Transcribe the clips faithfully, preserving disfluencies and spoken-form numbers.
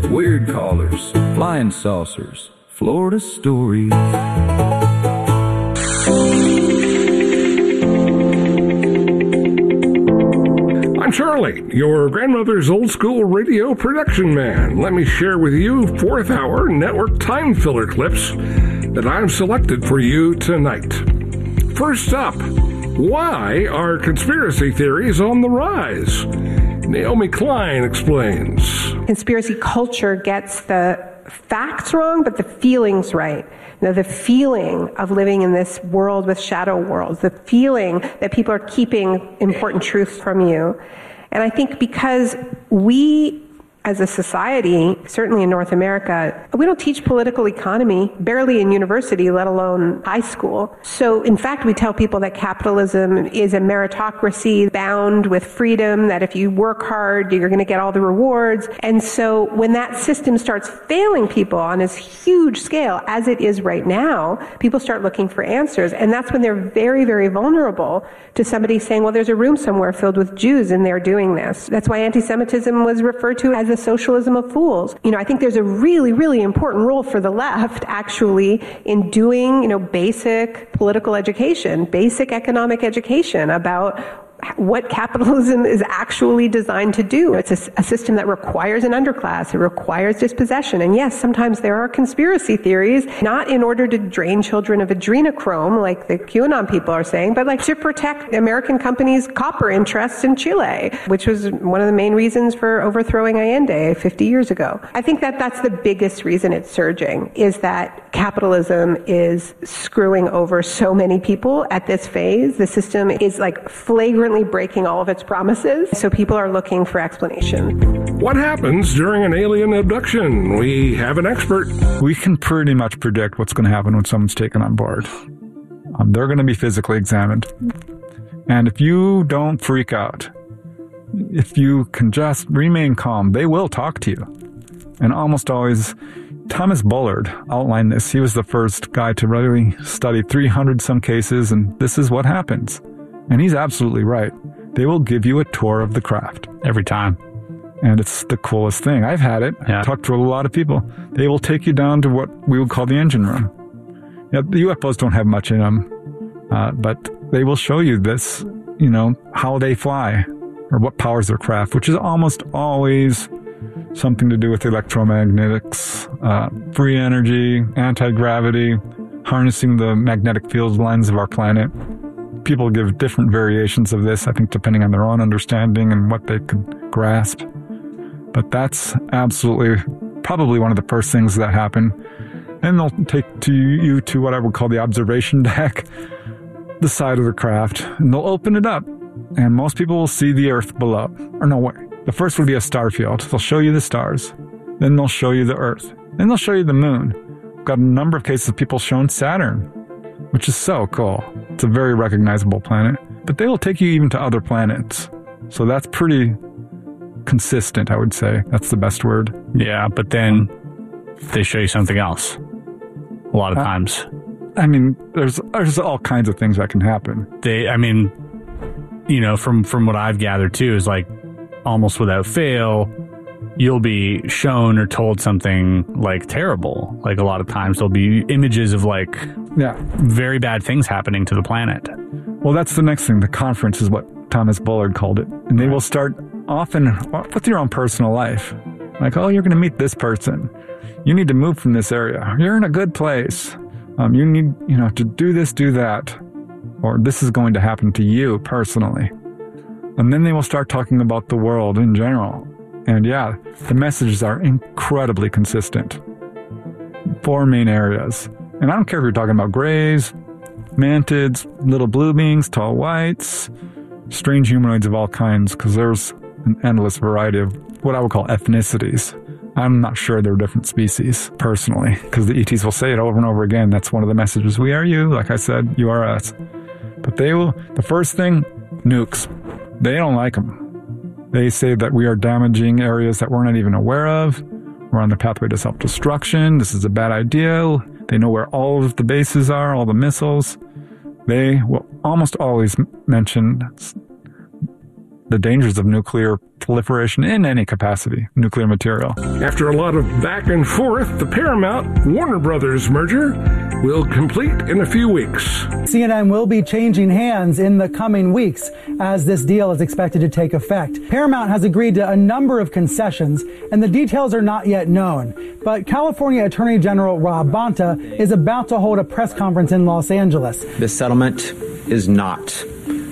Weird callers, flying saucers, Florida stories. I'm Charlie, your grandmother's old school radio production man. Let me share with you fourth hour network time filler clips that I've selected for you tonight. First up, why are conspiracy theories on the rise? Naomi Klein explains. Conspiracy culture gets the facts wrong, but the feelings right. Now, the feeling of living in this world with shadow worlds, the feeling that people are keeping important truths from you. And I think because we, as a society, certainly in North America, we don't teach political economy, barely in university, let alone high school. So, in fact, we tell people that capitalism is a meritocracy bound with freedom, that if you work hard, you're going to get all the rewards. And so when that system starts failing people on this huge scale, as it is right now, people start looking for answers. And that's when they're very, very vulnerable to somebody saying, well, there's a room somewhere filled with Jews and they're doing this. That's why anti-Semitism was referred to as the socialism of fools. You know, I think there's a really, really important role for the left, actually, in doing, you know, basic political education, basic economic education about what capitalism is actually designed to do. It's a, a system that requires an underclass. It requires dispossession. And yes, sometimes there are conspiracy theories, not in order to drain children of adrenochrome, like the QAnon people are saying, but like to protect American companies' copper interests in Chile, which was one of the main reasons for overthrowing Allende fifty years ago. I think that that's the biggest reason it's surging, is that capitalism is screwing over so many people at this phase. The system is like flagrantly breaking all of its promises, so people are looking for explanation. What happens during an alien abduction? We have an expert. We can pretty much predict what's going to happen when someone's taken on board. Um, they're going to be physically examined. And if you don't freak out, if you can just remain calm, they will talk to you. And almost always, Thomas Bullard outlined this. He was the first guy to really study three hundred some cases, and this is what happens. And he's absolutely right. They will give you a tour of the craft. Every time. And it's the coolest thing. I've had it. Yeah. I've talked to a lot of people. They will take you down to what we would call the engine room. Yeah, the U F Os don't have much in them, uh, but they will show you this, you know, how they fly or what powers their craft, which is almost always something to do with electromagnetics, uh, free energy, anti-gravity, harnessing the magnetic field lines of our planet. People give different variations of this, I think, depending on their own understanding and what they can grasp. But that's absolutely probably one of the first things that happen. And they'll take to you to what I would call the observation deck, the side of the craft, and they'll open it up. And most people will see the Earth below. Or no way. The first would be a star field. They'll show you the stars. Then they'll show you the Earth. Then they'll show you the moon. We've got a number of cases of people shown Saturn, which is so cool. It's a very recognizable planet. But they will take you even to other planets. So that's pretty consistent, I would say. That's the best word. Yeah, but then they show you something else. A lot of uh, times. I mean, there's there's all kinds of things that can happen. They, I mean, you know, from, from what I've gathered too, is like almost without fail, you'll be shown or told something like terrible. Like a lot of times there'll be images of like yeah, very bad things happening to the planet. Well, that's the next thing. The conference is what Thomas Bullard called it. And they will start often with your own personal life. Like, oh, you're going to meet this person. You need to move from this area. You're in a good place. Um, you need, you know, to do this, do that. Or this is going to happen to you personally. And then they will start talking about the world in general. And yeah, the messages are incredibly consistent. Four main areas. And I don't care if you're talking about grays, mantids, little blue beings, tall whites, strange humanoids of all kinds, because there's an endless variety of what I would call ethnicities. I'm not sure they're different species, personally, because the E Ts will say it over and over again. That's one of the messages. We are you, like I said, you are us. But they will, the first thing, nukes. They don't like them. They say that we are damaging areas that we're not even aware of. We're on the pathway to self-destruction. This is a bad idea. They know where all of the bases are, all the missiles. They will almost always mention the dangers of nuclear proliferation in any capacity, nuclear material. After a lot of back and forth, the Paramount Warner Brothers merger will complete in a few weeks. C N N will be changing hands in the coming weeks as this deal is expected to take effect. Paramount has agreed to a number of concessions, and the details are not yet known. But California Attorney General Rob Bonta is about to hold a press conference in Los Angeles. This settlement is not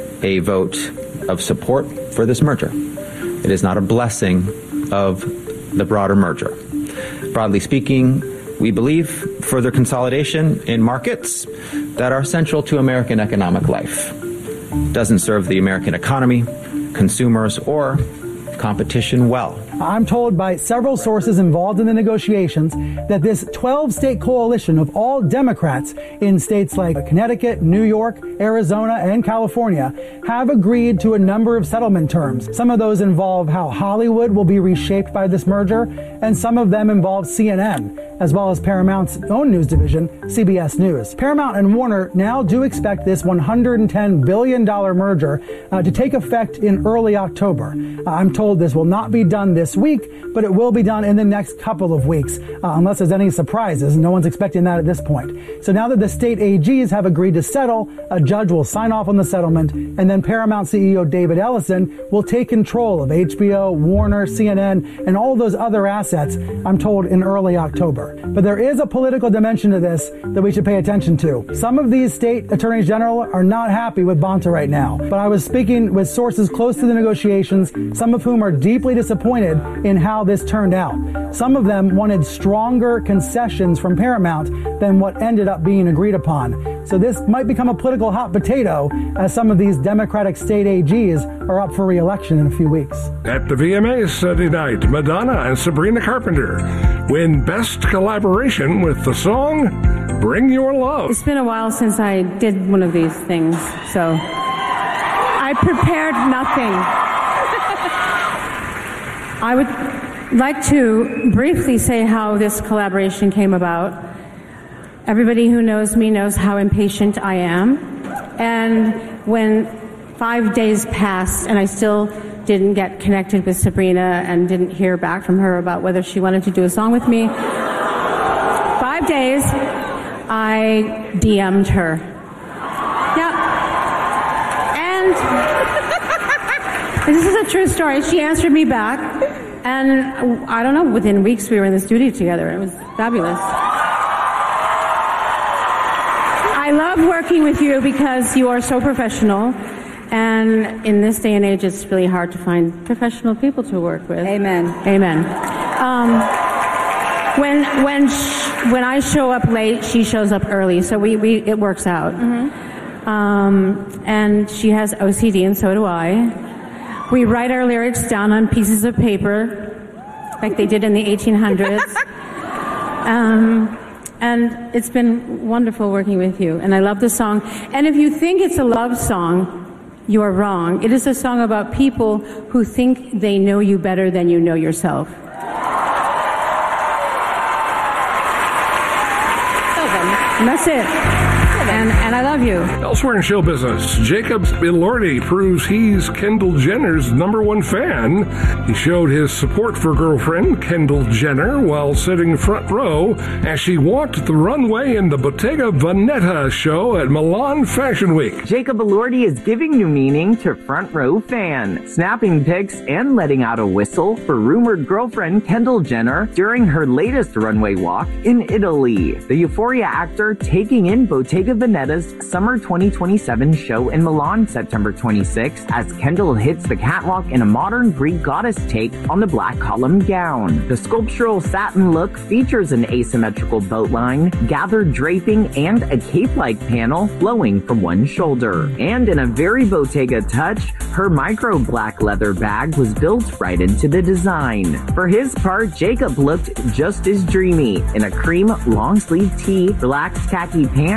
a vote of support for this merger. It is not a blessing of the broader merger. Broadly speaking, we believe further consolidation in markets that are central to American economic life doesn't serve the American economy, consumers, or competition well. I'm told by several sources involved in the negotiations that this twelve-state coalition of all Democrats in states like Connecticut, New York, Arizona, and California have agreed to a number of settlement terms. Some of those involve how Hollywood will be reshaped by this merger, and some of them involve C N N, as well as Paramount's own news division, C B S News. Paramount and Warner now do expect this one hundred ten billion dollars merger uh, to take effect in early October. Uh, I'm told this will not be done this week, but it will be done in the next couple of weeks, uh, unless there's any surprises. No one's expecting that at this point. So now that the state A Gs have agreed to settle, a judge will sign off on the settlement, and then Paramount C E O David Ellison will take control of H B O, Warner, C N N, and all those other assets, I'm told, in early October. But there is a political dimension to this that we should pay attention to. Some of these state attorneys general are not happy with Bonta right now, but I was speaking with sources close to the negotiations, some of whom are deeply disappointed in how this turned out. Some of them wanted stronger concessions from Paramount than what ended up being agreed upon. So this might become a political hot potato as some of these Democratic state A Gs are up for re-election in a few weeks. At the V M As Sunday night, Madonna and Sabrina Carpenter win Best Collaboration with the song Bring Your Love. It's been a while since I did one of these things, so I prepared nothing. I would like to briefly say how this collaboration came about. Everybody who knows me knows how impatient I am. And when five days passed and I still didn't get connected with Sabrina and didn't hear back from her about whether she wanted to do a song with me, five days, I D M'd her. Yeah. And this is a true story. She answered me back, and I don't know, within weeks we were in the studio together. It was fabulous. I love working with you because you are so professional, and in this day and age it's really hard to find professional people to work with. Amen. Amen. Um, when when sh- when I show up late, she shows up early, so we, we it works out. Mm-hmm. Um, and she has O C D, and so do I. We write our lyrics down on pieces of paper, like they did in the eighteen hundreds. um, and it's been wonderful working with you, and I love the song. And if you think it's a love song, you are wrong. It is a song about people who think they know you better than you know yourself. And that's it. And, and I love you. Elsewhere in show business, Jacob Elordi proves he's Kendall Jenner's number one fan. He showed his support for girlfriend Kendall Jenner while sitting front row as she walked the runway in the Bottega Veneta show at Milan Fashion Week. Jacob Elordi is giving new meaning to front row fan, snapping pics and letting out a whistle for rumored girlfriend Kendall Jenner during her latest runway walk in Italy. The Euphoria actor taking in Bottega Veneta's Summer twenty twenty-seven show in Milan September twenty-sixth as Kendall hits the catwalk in a modern Greek goddess take on the black column gown. The sculptural satin look features an asymmetrical boat line, gathered draping, and a cape-like panel flowing from one shoulder. And in a very Bottega touch, her micro black leather bag was built right into the design. For his part, Jacob looked just as dreamy in a cream long-sleeve tee, relaxed khaki pants, and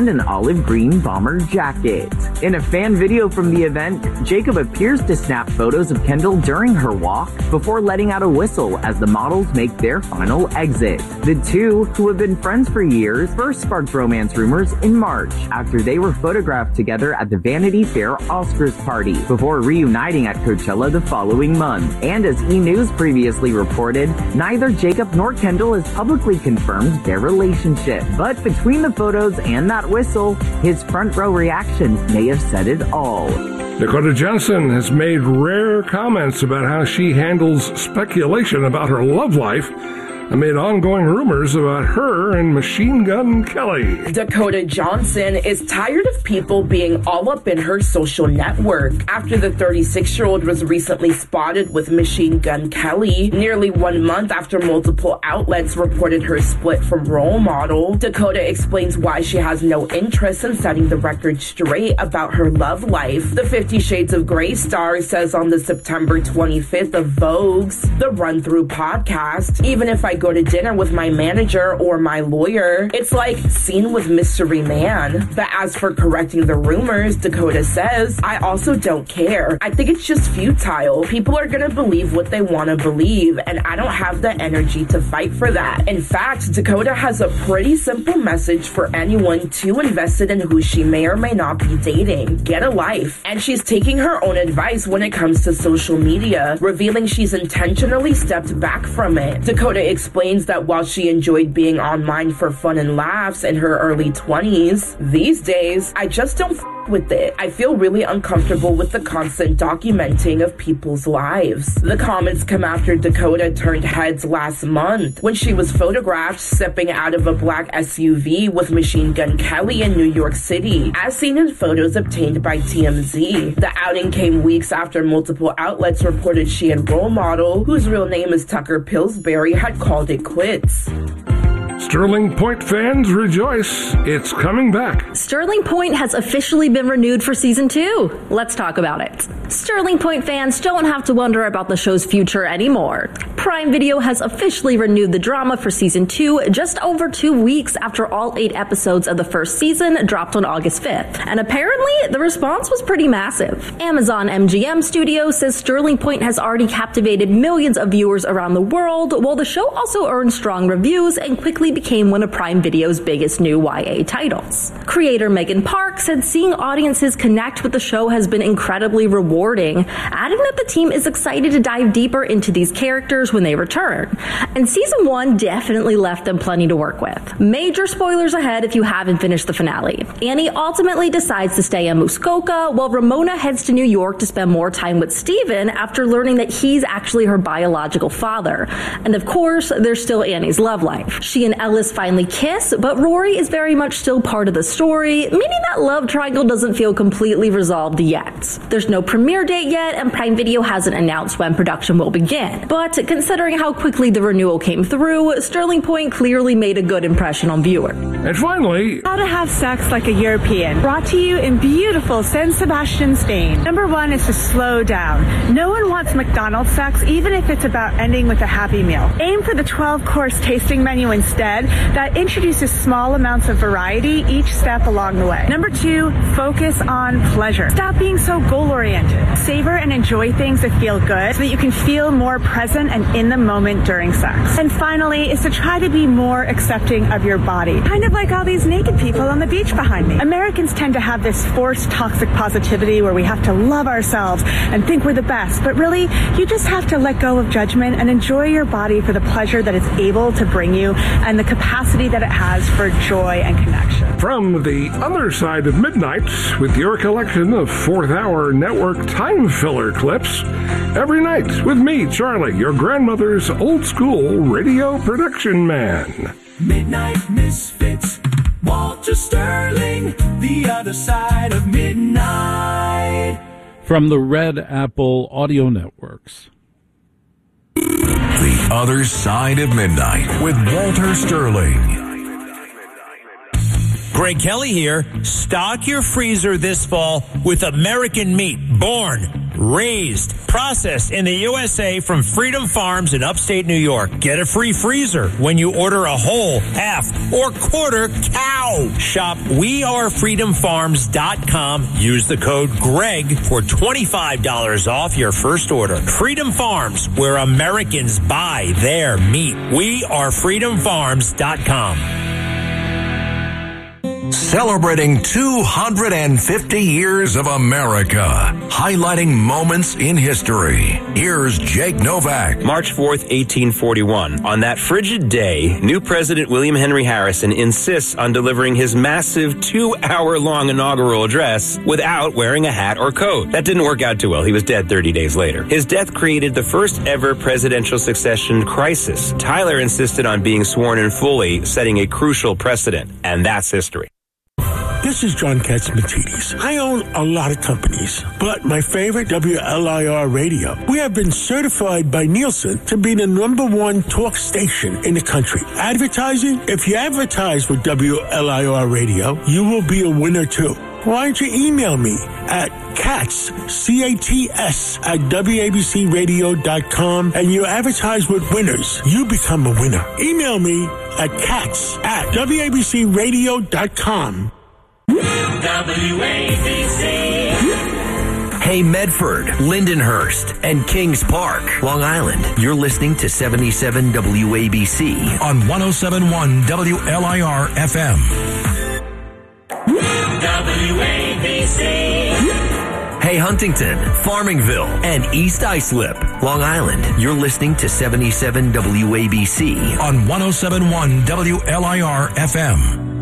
and an olive green bomber jacket. In a fan video from the event, Jacob appears to snap photos of Kendall during her walk before letting out a whistle as the models make their final exit. The two, who have been friends for years, first sparked romance rumors in March after they were photographed together at the Vanity Fair Oscars party before reuniting at Coachella the following month. And as E! News previously reported, neither Jacob nor Kendall has publicly confirmed their relationship. But between the photos and that whistle, his front row reactions may have said it all. Dakota Johnson has made rare comments about how she handles speculation about her love life amid ongoing rumors about her and Machine Gun Kelly. Dakota Johnson is tired of people being all up in her social network after the thirty-six-year-old was recently spotted with Machine Gun Kelly, nearly one month after multiple outlets reported her split from Role Model. Dakota explains why she has no interest in setting the record straight about her love life. The Fifty Shades of Grey star says on the September twenty-fifth of Vogue's The Run Through podcast, "Even if I go to dinner with my manager or my lawyer, it's like Scene with Mystery Man." But as for correcting the rumors, Dakota says, "I also don't care. I think it's just futile. People are gonna believe what they want to believe, and I don't have the energy to fight for that." In fact, Dakota has a pretty simple message for anyone too invested in who she may or may not be dating. Get a life. And she's taking her own advice when it comes to social media, revealing she's intentionally stepped back from it. Dakota explains that while she enjoyed being online for fun and laughs in her early twenties, these days, I just don't f- with it. I feel really uncomfortable with the constant documenting of people's lives. The comments come after Dakota turned heads last month when she was photographed stepping out of a black S U V with Machine Gun Kelly in New York City, as seen in photos obtained by T M Z. The outing came weeks after multiple outlets reported she and Role Model, whose real name is Tucker Pillsbury, had called it quits. Sterling Point fans rejoice. It's coming back. Sterling Point has officially been renewed for season two. Let's talk about it. Sterling Point fans don't have to wonder about the show's future anymore. Prime Video has officially renewed the drama for season two just over two weeks after all eight episodes of the first season dropped on August fifth. And apparently, the response was pretty massive. Amazon M G M Studios says Sterling Point has already captivated millions of viewers around the world, while the show also earned strong reviews and quickly became one of Prime Video's biggest new Y A titles. Creator Megan Park said seeing audiences connect with the show has been incredibly rewarding, adding that the team is excited to dive deeper into these characters when they return. And season one definitely left them plenty to work with. Major spoilers ahead if you haven't finished the finale. Annie ultimately decides to stay in Muskoka, while Ramona heads to New York to spend more time with Steven after learning that he's actually her biological father. And of course, there's still Annie's love life. She and Ellis finally kiss, but Rory is very much still part of the story, meaning that love triangle doesn't feel completely resolved yet. There's no premiere date yet, and Prime Video hasn't announced when production will begin. But considering how quickly the renewal came through, Sterling Point clearly made a good impression on viewers. And finally, How to Have Sex Like a European, brought to you in beautiful San Sebastian, Spain. Number one is to slow down. No one wants McDonald's sex, even if it's about ending with a Happy Meal. Aim for the twelve-course tasting menu instead that introduces small amounts of variety each step along the way. Number two, focus on pleasure. Stop being so goal-oriented. Savor and enjoy things that feel good so that you can feel more present and in the moment during sex. And finally is to try to be more accepting of your body. Kind of like all these naked people on the beach behind me. Americans tend to have this forced toxic positivity where we have to love ourselves and think we're the best, but really, you just have to let go of judgment and enjoy your body for the pleasure that it's able to bring you and the capacity that it has for joy and connection. From the other side of midnight, with your collection of fourth hour network time filler clips, every night with me, Charlie, your grandmother's old school radio production man. Midnight Misfits, Walter Sterling, the other side of midnight. From the Red Apple Audio Networks. The Other Side of Midnight with Walter Sterling. Greg Kelly here. Stock your freezer this fall with American meat, born raised, processed in the U S A from Freedom Farms in upstate New York. Get a free freezer when you order a whole, half, or quarter cow. Shop we are freedom farms dot com. Use the code Greg for twenty-five dollars off your first order. Freedom Farms, where Americans buy their meat. we are freedom farms dot com. Celebrating two hundred fifty years of America, highlighting moments in history. Here's Jake Novak. March fourth, eighteen forty-one. On that frigid day, new President William Henry Harrison insists on delivering his massive two-hour-long inaugural address without wearing a hat or coat. That didn't work out too well. He was dead thirty days later. His death created the first ever presidential succession crisis. Tyler insisted on being sworn in fully, setting a crucial precedent. And that's history. This is John Katzmatidis. I own a lot of companies, but my favorite, W L I R Radio. We have been certified by Nielsen to be the number one talk station in the country. Advertising? If you advertise with W L I R Radio, you will be a winner too. Why don't you email me at Katz, C A T S, at W A B C radio dot com, and you advertise with winners. You become a winner. Email me at Katz at W A B C radio dot com. W A B C. Hey, Medford, Lindenhurst, and Kings Park, Long Island. You're listening to seventy-seven W A B C on one oh seven point one W L I R F M. W A B C. Hey, Huntington, Farmingville, and East Islip, Long Island. You're listening to seventy-seven W A B C on one oh seven point one W L I R F M.